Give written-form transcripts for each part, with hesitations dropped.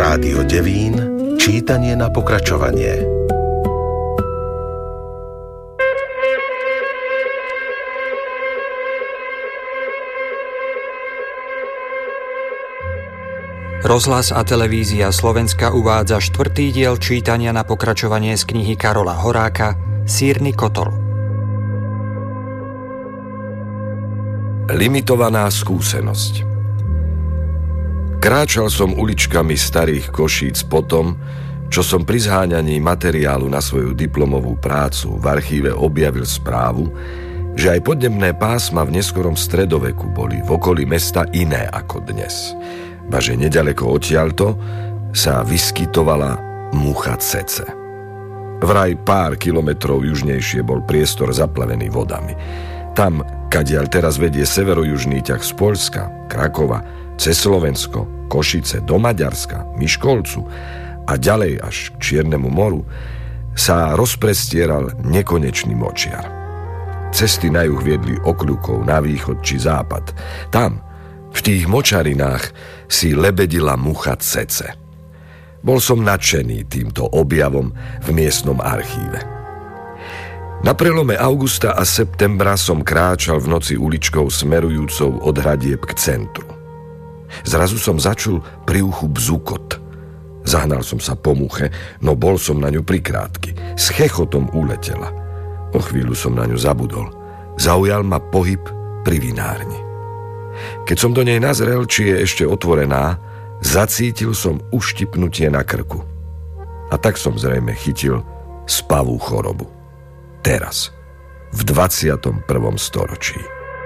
Rádio Devín, čítanie na pokračovanie. Rozhlas a televízia Slovenska uvádza 4. diel čítania na pokračovanie z knihy Karola Horáka Sýrny kotol. Limitovaná skúsenosť. Kráčal som uličkami starých Košíc potom, čo som pri zháňaní materiálu na svoju diplomovú prácu v archíve objavil správu, že aj podzemné pásma v neskorom stredoveku boli v okolí mesta iné ako dnes. Baže nedaleko odtiaľto sa vyskytovala mucha cece. Vraj pár kilometrov južnejšie bol priestor zaplavený vodami. Tam, kadiaľ teraz vedie severojužný ťah z Poľska, Krakova, cez Slovensko, Košice, do Maďarska, Miškolcu a ďalej až k Čiernemu moru, sa rozprestieral nekonečný močiar. Cesty na juh viedli okľukou na východ či západ. Tam, v tých močarinách, si lebedila mucha cece. Bol som nadšený týmto objavom v miestnom archíve. Na prelome augusta a septembra som kráčal v noci uličkou smerujúcou od hradieb k centru. Zrazu som začul pri uchu bzukot. Zahnal som sa po muche, no bol som na ňu prikrátky. S chechotom uletela. O chvíľu som na ňu zabudol. Zaujal ma pohyb pri vinárni. Keď som do nej nazrel, či je ešte otvorená, zacítil som uštipnutie na krku. A tak som zrejme chytil spavú chorobu. Teraz, v 21. storočí.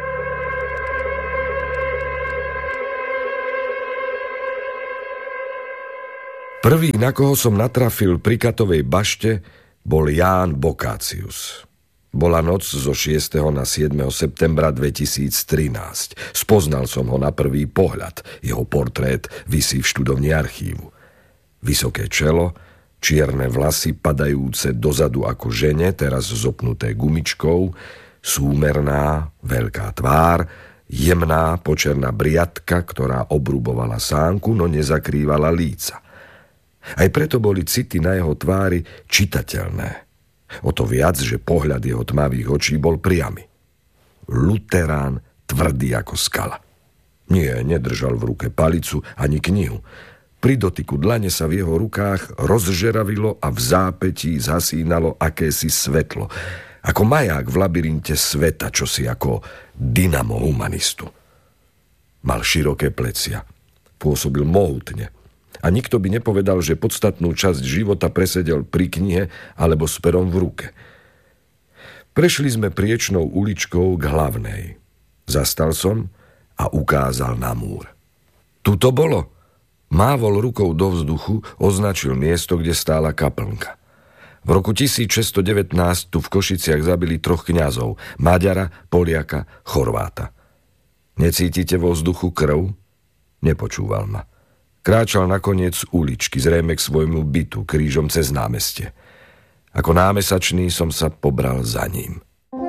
Prvý, na koho som natrafil pri Katovej bašte, bol Ján Bokácius. Bola noc zo 6. na 7. septembra 2013. Spoznal som ho na prvý pohľad. Jeho portrét visí v študovni archívu. Vysoké čelo, čierne vlasy padajúce dozadu ako žene, teraz zopnuté gumičkou, súmerná, veľká tvár, jemná počerná briadka, ktorá obrubovala sánku, no nezakrývala líca. Aj preto boli city na jeho tvári čitateľné. O to viac, že pohľad jeho tmavých očí bol priamy. Luterán, tvrdý ako skala. Nie, nedržal v ruke palicu ani knihu. Pri dotyku dlane sa v jeho rukách rozžeravilo a v zápätí zhasínalo akési svetlo. Ako maják v labyrinte sveta, čosi ako dynamo humanistu. Mal široké plecia. Pôsobil mohutne. A nikto by nepovedal, že podstatnú časť života presedel pri knihe alebo s perom v ruke. Prešli sme priečnou uličkou k hlavnej. Zastal som a ukázal na múr. Tu to bolo. Mávol rukou do vzduchu, označil miesto, kde stála kaplnka. V roku 1619 tu v Košiciach zabili 3 kňazov. Maďara, Poliaka, Chorváta. Necítite vo vzduchu krv? Nepočúval ma. Kráčal nakoniec uličky, zrejme k svojmu bytu, krížom cez námestie. Ako námesačný som sa pobral za ním.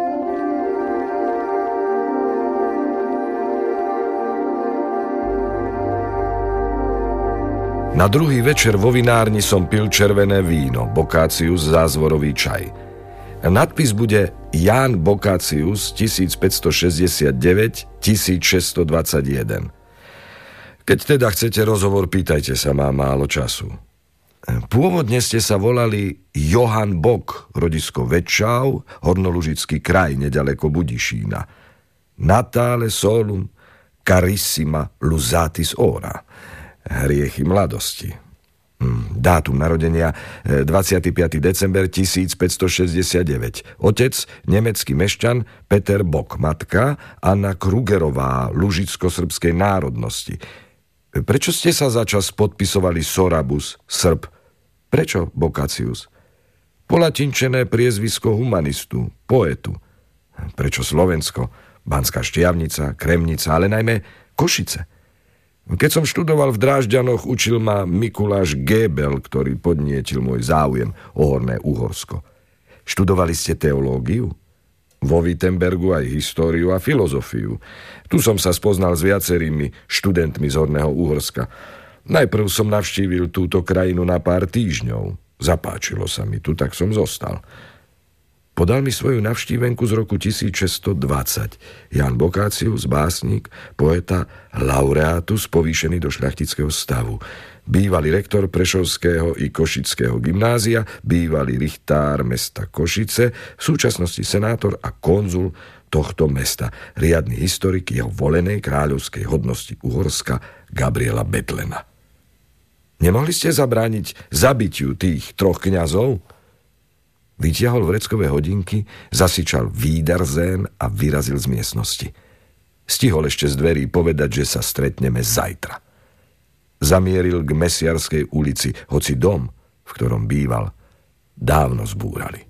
Na druhý večer vo vinárni som pil červené víno, Bokácius zázvorový čaj. Nadpis bude Ján Bokácius 1569-1621. Keď teda chcete rozhovor, pýtajte sa, mám málo času. Pôvodne ste sa volali Johann Bok, rodisko Vetšau, hornolužický kraj, nedaleko Budišína. Natale solum carissima lusatis ora. Hriechy mladosti. Dátum narodenia 25. december 1569. Otec, nemecký mešťan Peter Bok. Matka, Anna Krugerová, lužicko-srbskej národnosti. Prečo ste sa začas podpisovali Sorabus, Srb? Prečo Bokácius? Polatinčené priezvisko humanistu, poetu. Prečo Slovensko? Banská Štiavnica, Kremnica, ale najmä Košice. Keď som študoval v Drážďanoch, učil ma Mikuláš Gébel, ktorý podnietil môj záujem o Horné Uhorsko. Študovali ste teológiu? Vo Wittenbergu aj históriu a filozofiu. Tu som sa spoznal s viacerými študentmi z Horného Uhorska. Najprv som navštívil túto krajinu na pár týždňov. Zapáčilo sa mi tu, tak som zostal. Podal mi svoju navštívenku z roku 1620. Ján Bokácius, básnik, poeta, laureátus, povýšený do šľachtického stavu. Bývalý rektor Prešovského i Košického gymnázia, bývalý richtár mesta Košice, v súčasnosti senátor a konzul tohto mesta, riadny historik jeho volenej kráľovskej hodnosti Uhorska Gabriela Bethlena. Nemohli ste zabrániť zabitiu tých 3 kňazov? Vytiahol vreckové hodinky, zasičal Wiedersehen a vyrazil z miestnosti. Stihol ešte z dverí povedať, že sa stretneme zajtra. Zamieril k Mesiarskej ulici, hoci dom, v ktorom býval, dávno zbúrali.